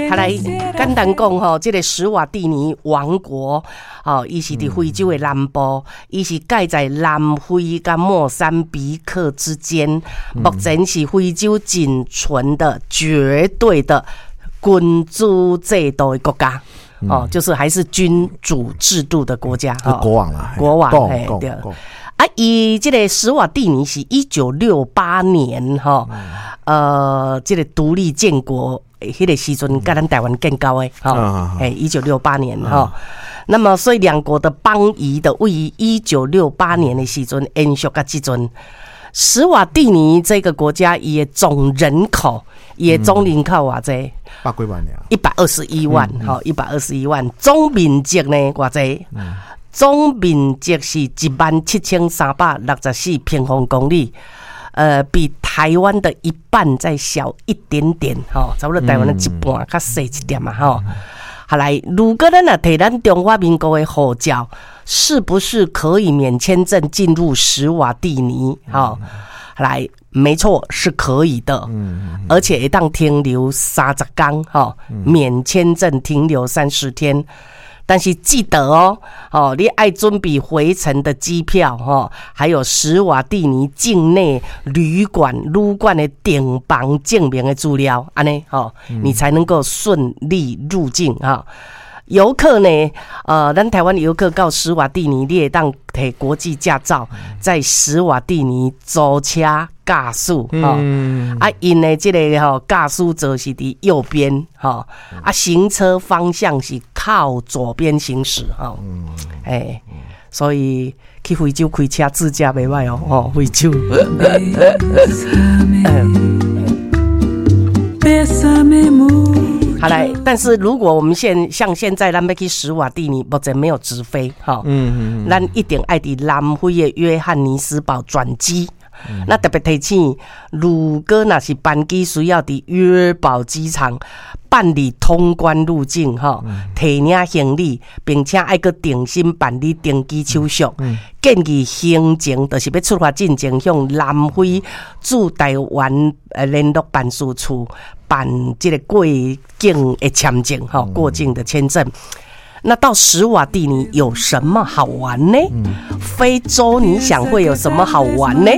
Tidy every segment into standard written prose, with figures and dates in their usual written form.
他来简单讲吼，这个史瓦蒂尼王国，伊是伫非洲的南部，伊是盖在南非跟莫桑比克之间，目前是非洲仅存的绝对的君主制度的国家。就是还是君主制度的国家， 国王啦， 国王，对。伊这个史瓦蒂尼是1968年这个独立建国，迄个时阵跟咱台湾建交的，1968年那么所以两国的邦谊的位于1968年的时阵延续到这阵。史瓦蒂尼这个国家伊的总人口，伊的总人口偌济 ？100几万 ，121万，121万。总面积呢偌济？总面积是17364平方公里，比台湾的一半再小一点点，差不多台湾的一半，较小一点嘛，好来，如果咱啊摕咱中华民国的护照，是不是可以免签证进入史瓦蒂尼？来，没错，是可以的，而且会当停留30天，免签证停留30天。但是记得你爱准备回程的机票，还有史瓦蒂尼境内旅馆的订房证明的资料，安尼你才能够顺利入境游客呢，咱台湾游客到史瓦蒂尼，你会当摕国际驾照，在史瓦蒂尼租车驾驶，因的这个驾驶座是伫右边，行车方向是靠左边行驶，所以去非洲开车自驾袂歹非洲。好来，但是如果我们像现在咱要去史瓦蒂尼，目前没有直飞，咱一定爱伫南非的约翰尼斯堡转机。那特别提醒，如果那是班机需要伫约堡机场办理通关入境，提领行李，并且爱去定心办理登机手续。建议行程就是要出发进前向南非驻台湾联络办事处办这个过境的签证，过境的签证。那到史瓦蒂尼有什么好玩呢？非洲你想会有什么好玩呢？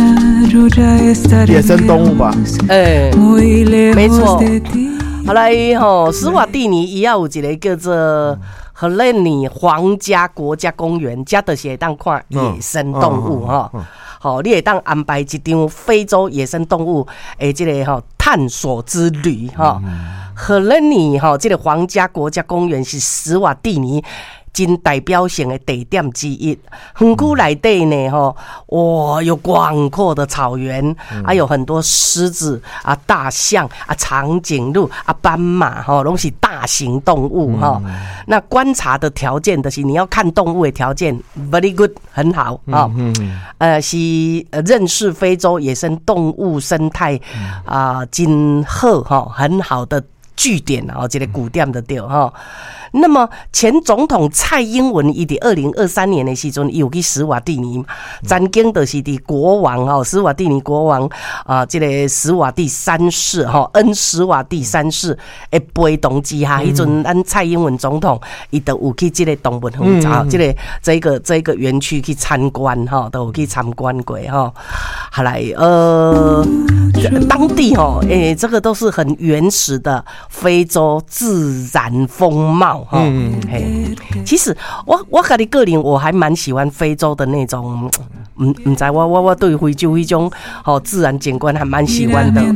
野生动物吧。 没错。好来史瓦蒂尼也有一个叫做荷兰尼皇家国家公园，这就是会当看野生动物你会当安排一场非洲野生动物的这个探索之旅荷兰尼这个皇家国家公园是史瓦蒂尼真代表性的地点之一。园区内底呢有广阔的草原，还有很多狮子大象长颈鹿斑马都是大型动物那观察的条件就是你要看动物的条件 very good 很好是认识非洲野生动物生态真好很好的据点这个古点的对那么前总统蔡英文伊伫2023年的时阵，伊有去史瓦蒂尼，曾经就是伫国王史瓦蒂尼国王这个史瓦蒂三世恩史瓦蒂三世的陪同之下，迄阵咱蔡英文总统伊都有去这个动物园这个园区去参观都有去参观过好来当地这个都是很原始的非洲自然风貌。其实我自己个人我还蛮喜欢非洲的那种，不知我对非洲那种自然景观还蛮喜欢的。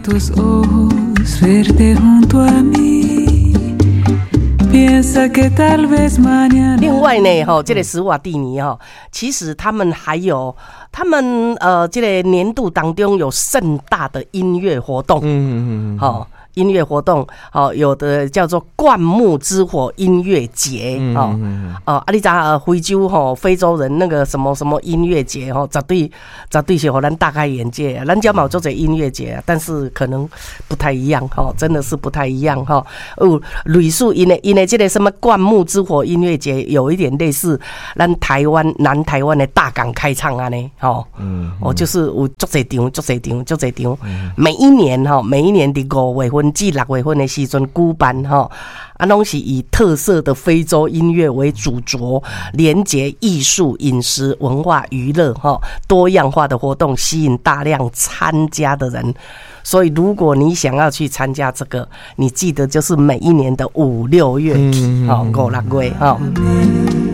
另外呢，这个史瓦蒂尼其实他们还有这个年度当中有盛大的音乐活动，音乐活动有的叫做灌木之火音乐节你知道非洲非洲人那个什么什么音乐节绝对是让咱大开眼界。咱家有做这音乐节，但是可能不太一样真的是不太一样类似因的这个什么灌木之火音乐节有一点类似咱南台湾的大港开唱就是有足侪场每一年的5月份份至6月份的时阵举办哈，拢是以特色的非洲音乐为主轴，连结艺术、饮食、文化、娱乐哈，多样化的活动吸引大量参加的人。所以如果你想要去参加这个，你记得就是每一年的5、6月，5、6月